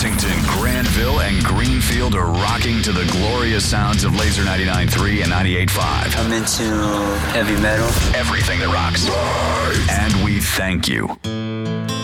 Lexington, Granville, and Greenfield are rocking to the glorious sounds of Laser 99.3 and 98.5. I'm into heavy metal. Everything that rocks. And we thank you.